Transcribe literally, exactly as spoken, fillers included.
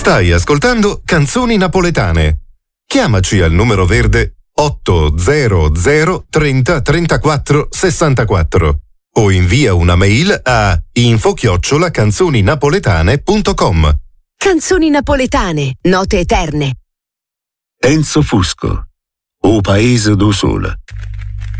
Stai ascoltando Canzoni Napoletane. Chiamaci al numero verde otto zero zero trenta trentaquattro sessantaquattro o invia una mail a info chiocciola canzoninapoletane punto com. Canzoni napoletane, note eterne. Enzo Fusco, O Paese do Sole.